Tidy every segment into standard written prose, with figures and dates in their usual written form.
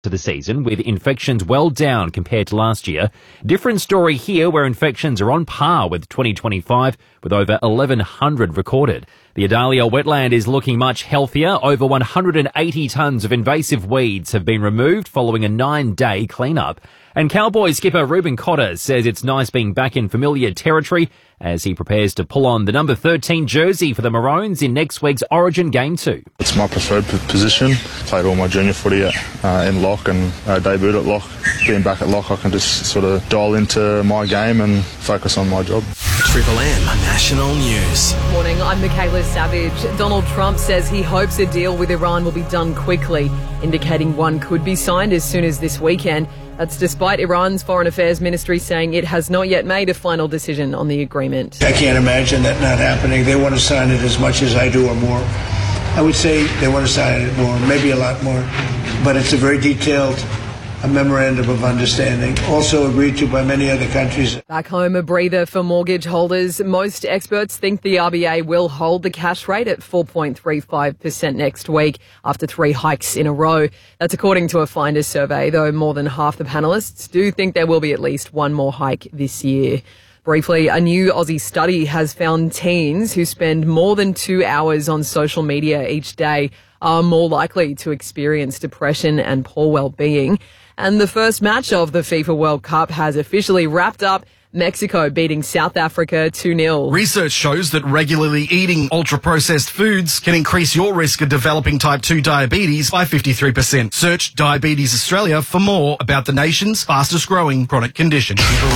to the season, with infections well down compared to last year. Different story here, where infections are on par with 2025, with over 1,100 recorded. The Adalia wetland is looking much healthier. Over 180 tonnes of invasive weeds have been removed following a 9-day cleanup. And Cowboys skipper Ruben Cotter says it's nice being back in familiar territory as he prepares to pull on the number 13 jersey for the Maroons in next week's Origin Game 2. It's my preferred position. Played all my junior footy in lock and debuted at lock. Being back at lock, I can just sort of dial into my game and focus on my job. Triple M National News. Morning, I'm Michaela Savage. Donald Trump says he hopes a deal with Iran will be done quickly, indicating one could be signed as soon as this weekend. That's despite Iran's Foreign Affairs Ministry saying it has not yet made a final decision on the agreement. I can't imagine that not happening. They want to sign it as much as I do or more. I would say they want to sign it more, maybe a lot more. But it's a very detailed memorandum of understanding, also agreed to by many other countries. Back home, a breather for mortgage holders. Most experts think the RBA will hold the cash rate at 4.35% next week after 3 hikes in a row. That's according to a Finder survey, though more than half the panellists do think there will be at least one more hike this year. Briefly, a new Aussie study has found teens who spend more than 2 hours on social media each day are more likely to experience depression and poor well-being. And the first match of the FIFA World Cup has officially wrapped up. Mexico beating South Africa 2-0. Research shows that regularly eating ultra-processed foods can increase your risk of developing type 2 diabetes by 53%. Search Diabetes Australia for more about the nation's fastest-growing chronic condition.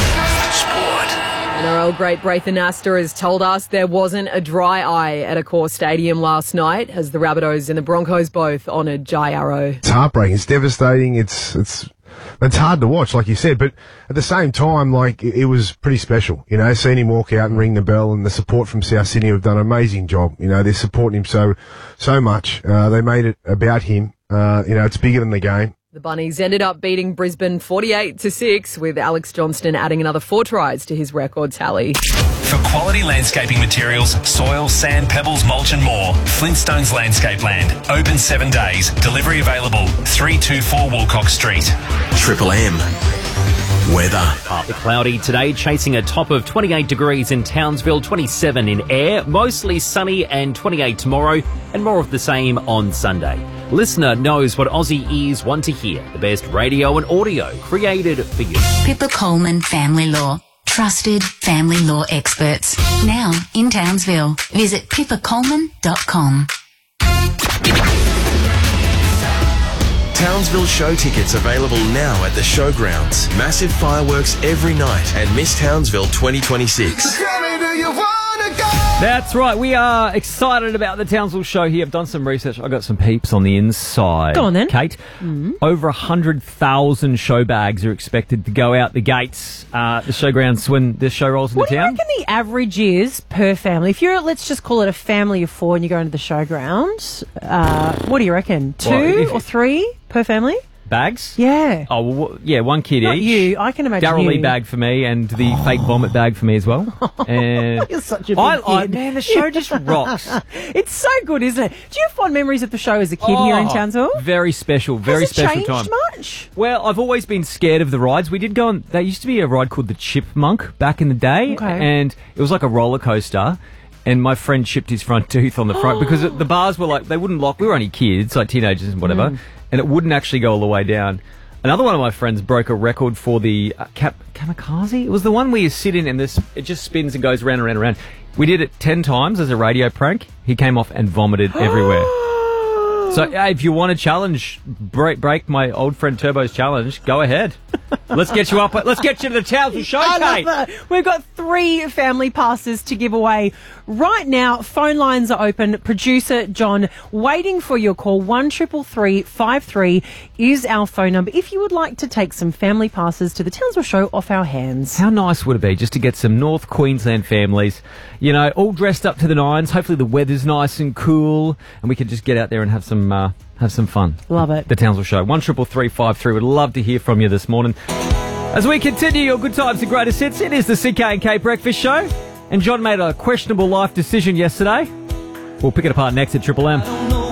NRL great Braithen Astor has told us there wasn't a dry eye at Accor Stadium last night as the Rabbitohs and the Broncos both honoured Jai Arrow. It's heartbreaking. It's devastating. It's hard to watch, like you said, but at the same time, like, it was pretty special. You know, seeing him walk out and ring the bell, and the support from South Sydney have done an amazing job. You know, they're supporting him so much. They made it about him. It's bigger than the game. The Bunnies ended up beating Brisbane 48-6, with Alex Johnston adding another 4 tries to his record tally. For quality landscaping materials, soil, sand, pebbles, mulch and more, Flintstones Landscape Land. Open 7 days. Delivery available. 324 Wilcox Street. Triple M. Weather. Partly cloudy today, chasing a top of 28 degrees in Townsville, 27 in Ayr, mostly sunny and 28 tomorrow, and more of the same on Sunday. Listener knows what Aussie ears want to hear. The best radio and audio created for you. Pippa Coleman Family Law. Trusted family law experts. Now in Townsville. Visit pippacoleman.com. Townsville show tickets available now at the showgrounds. Massive fireworks every night and Miss Townsville 2026. That's right. We are excited about the Townsville show here. I've done some research. I got some peeps on the inside. Go on then, Kate. Over 100,000 show bags are expected to go out the gates. The showgrounds when this show rolls into town. What do you reckon the average is per family? If you're, let's just call it a family of 4, and you go into the showgrounds, what do you reckon? 2 or 3 per family? Bags? Yeah. Oh, well, yeah, 1 kid Not each. you. I can imagine Darryl you. Lee bag for me and the fake vomit bag for me as well. And You're such a big kid. man, the show just rocks. It's so good, isn't it? Do you have fond memories of the show as a kid here in Townsville? Very special, very Has it special changed time. much? Well, I've always been scared of the rides. We did go on, there used to be a ride called the Chipmunk back in the day. Okay. And it was like a roller coaster. And my friend chipped his front tooth on the front because the bars were like, they wouldn't lock. We were only kids, like teenagers and whatever. And it wouldn't actually go all the way down. Another one of my friends broke a record for the Kamikaze. It was the one where you sit in and it just spins and goes round and round and round. We did it 10 times as a radio prank. He came off and vomited everywhere. So if you want to challenge, break my old friend Turbo's challenge, go ahead. Let's get you up. Let's get you to the Townsville show, I Kate. love that. We've got 3 family passes to give away right now. Phone lines are open. Producer John waiting for your call. 133353 is our phone number if you would like to take some family passes to the Townsville show off our hands. How nice would it be just to get some North Queensland families, you know, all dressed up to the nines. Hopefully the weather's nice and cool and we can just get out there and have some fun. Love it. The Townsville show. 133353. Would love to hear from you this morning. As we continue your good times and greatest hits, it is the CK and K Breakfast Show. And John made a questionable life decision yesterday. We'll pick it apart next at Triple M.